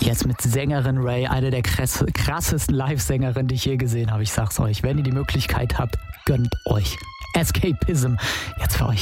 Jetzt mit Sängerin Ray, eine der krassesten Live-Sängerinnen, die ich je gesehen habe. Ich sag's euch, wenn ihr die Möglichkeit habt, gönnt euch. Escapism, jetzt für euch.